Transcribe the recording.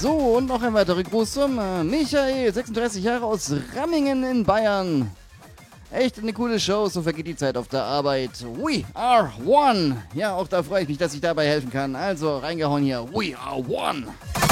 So, und noch ein weiterer Gruß zum Michael, 36 Jahre aus Rammingen in Bayern. Echt eine coole Show, so vergeht die Zeit auf der Arbeit. We are one. Ja, auch da freue ich mich, dass ich dabei helfen kann. Also reingehauen hier. We are one.